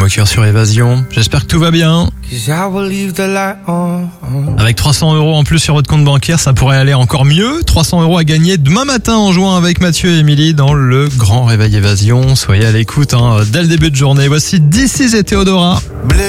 Moqueur sur Évasion. J'espère que tout va bien. Avec 300 € en plus sur votre compte bancaire, ça pourrait aller encore mieux. 300 € à gagner demain matin en jouant avec Mathieu et Émilie dans le Grand Réveil Évasion. Soyez à l'écoute dès le début de journée. Voici This Is et Théodora.